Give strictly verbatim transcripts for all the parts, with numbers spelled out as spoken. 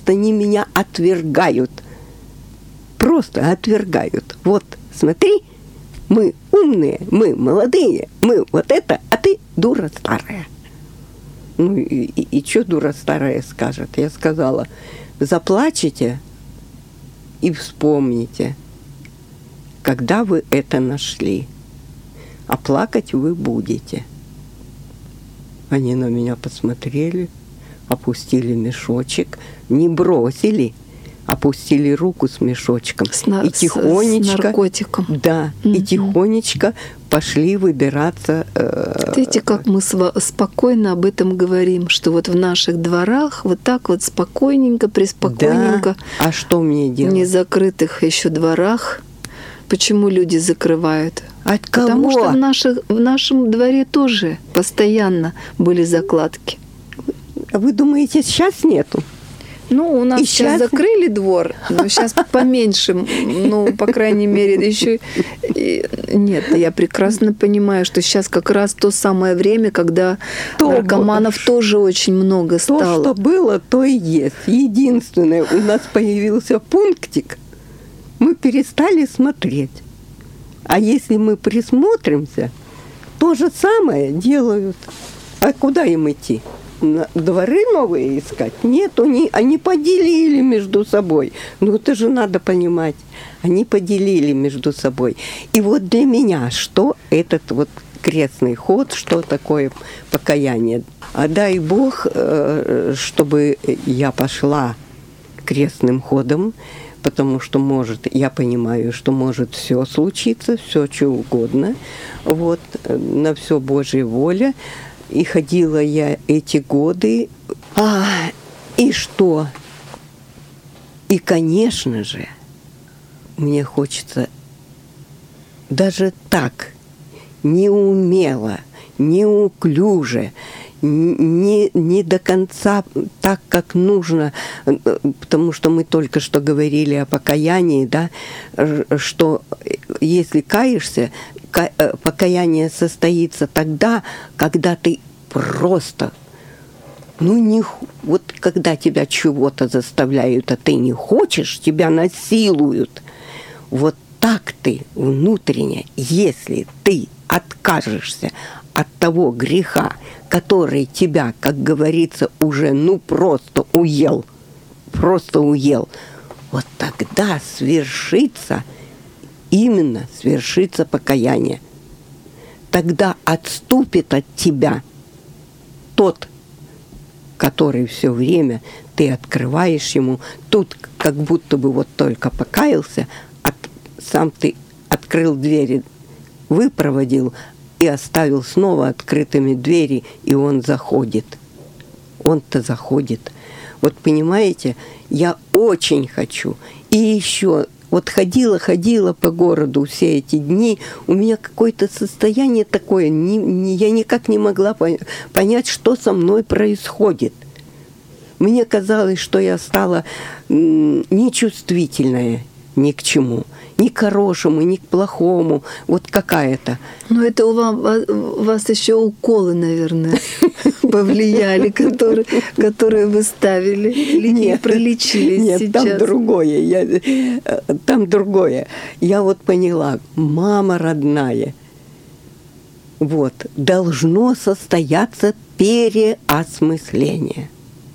просто они меня отвергают. Просто отвергают. Вот, смотри, мы умные, мы молодые, мы вот это, а ты дура старая. Ну и, и, и что дура старая скажет? Я сказала, заплачете и вспомните, когда вы это нашли, а плакать вы будете. Они на меня посмотрели, опустили мешочек, не бросили, опустили руку с мешочком с на, и тихонечко, с наркотиком. Да, mm-hmm. и тихонечко пошли выбираться. Э, Видите, как мы св- спокойно об этом говорим, что вот в наших дворах вот так вот спокойненько, преспокойненько. Да. А что мне делать? В незакрытых еще дворах. Почему люди закрывают? От кого? Потому что в, наших, в нашем дворе тоже постоянно были закладки. А вы думаете, сейчас нету? Ну, у нас и сейчас, сейчас закрыли двор, но сейчас поменьше, ну, по крайней мере, еще... Нет, я прекрасно понимаю, что сейчас как раз то самое время, когда то наркоманов было, тоже очень много стало. То, что было, то и есть. Единственное, у нас появился пунктик, мы перестали смотреть. А если мы присмотримся, то же самое делают. А куда им идти? Дворы новые искать? Нет, они, они поделили между собой. Ну, это же надо понимать. Они поделили между собой. И вот для меня, что этот вот крестный ход, что такое покаяние? А дай Бог, чтобы я пошла крестным ходом, потому что может, я понимаю, что может все случиться, все что угодно. Вот, на все Божья воля. И ходила я эти годы. А, и что? И, конечно же, мне хочется даже так, неумело, неуклюже, не, не до конца так, как нужно, потому что мы только что говорили о покаянии, да, что если каешься, покаяние состоится тогда, когда ты просто, ну, не, вот когда тебя чего-то заставляют, а ты не хочешь, тебя насилуют. Вот так ты внутренне, если ты откажешься от того греха, который тебя, как говорится, уже, ну, просто уел, просто уел, вот тогда свершится именно свершится покаяние. Тогда отступит от тебя тот, который все время ты открываешь ему. Тут как будто бы вот только покаялся, от, сам ты открыл двери, выпроводил и оставил снова открытыми двери, и он заходит. Он-то заходит. Вот понимаете, я очень хочу. И еще... Вот ходила, ходила по городу все эти дни, у меня какое-то состояние такое, не, не, я никак не могла понять, что со мной происходит. Мне казалось, что я стала м, нечувствительная ни к чему, ни к хорошему, ни к плохому, вот какая-то. Ну, это у вас, у вас еще уколы, наверное, повлияли, которые, которые вы ставили, или не пролечились нет, сейчас? Нет, там другое, я, там другое. Я вот поняла, мама родная, вот, должно состояться переосмысление.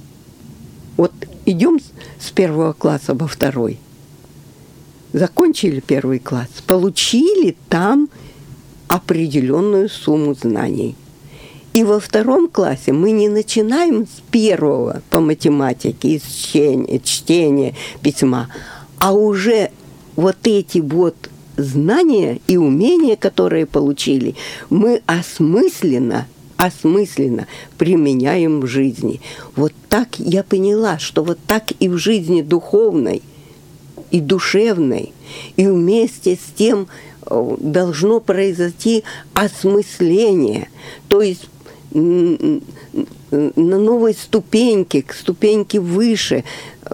Вот идем с первого класса во второй. Закончили первый класс, получили там определенную сумму знаний. И во втором классе мы не начинаем с первого по математике, из чтения, чтения письма, а уже вот эти вот знания и умения, которые получили, мы осмысленно, осмысленно применяем в жизни. Вот так я поняла, что вот так и в жизни духовной, и душевной, и вместе с тем должно произойти осмысление, то есть на новой ступеньке, к ступеньке выше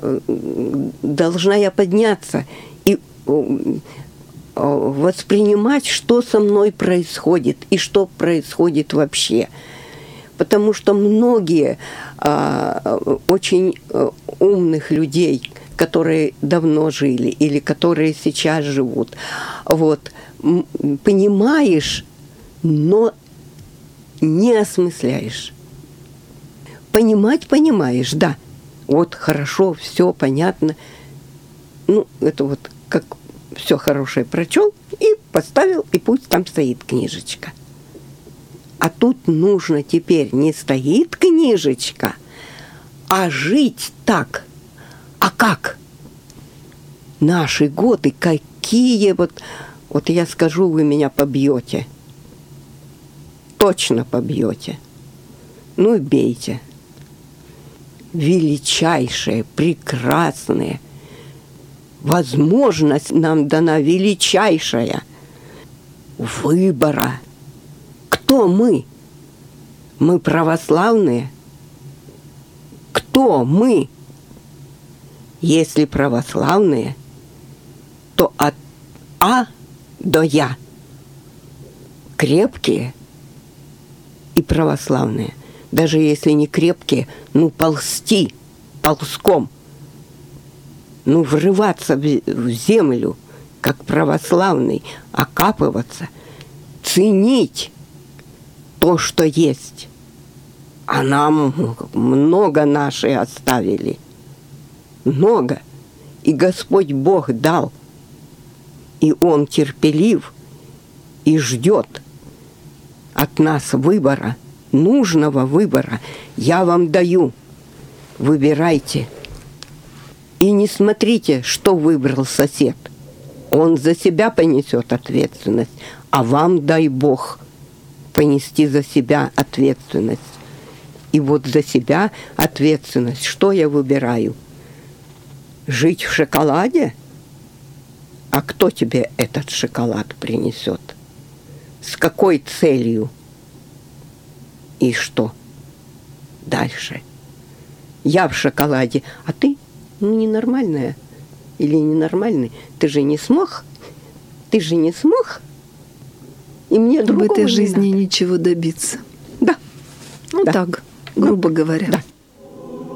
должна я подняться и воспринимать, что со мной происходит и что происходит вообще. Потому что многие а, очень умных людей, которые давно жили или которые сейчас живут, вот, понимаешь, но не осмысляешь. Понимать понимаешь, да. Вот хорошо, все понятно. Ну, это вот как все хорошее прочел и поставил, и пусть там стоит книжечка. А тут нужно теперь не стоит книжечка, а жить так. А как? Наши годы, какие вот... Вот я скажу, вы меня побьете. Точно побьете. Ну и бейте. Величайшее, прекрасное. Возможность нам дана величайшая. Выбора. Кто мы? Мы православные? Кто мы? Если православные, то от А до Я. Крепкие и православные. Даже если не крепкие, ну ползти, ползком. Ну врываться в землю, как православный, окапываться, ценить то, что есть. А нам много наши оставили. Много. И Господь Бог дал. И Он терпелив и ждет от нас выбора, нужного выбора. Я вам даю. Выбирайте. И не смотрите, что выбрал сосед. Он за себя понесет ответственность, а вам дай Бог понести за себя ответственность. И вот за себя ответственность. Что я выбираю? Жить в шоколаде? А кто тебе этот шоколад принесет? С какой целью? И что дальше? Я в шоколаде, а ты ну, ненормальная или ненормальный. Ты же не смог? Ты же не смог? И мне другого в этой не жизни надо. Ничего добиться. Да. Ну да. так, грубо говоря. Да.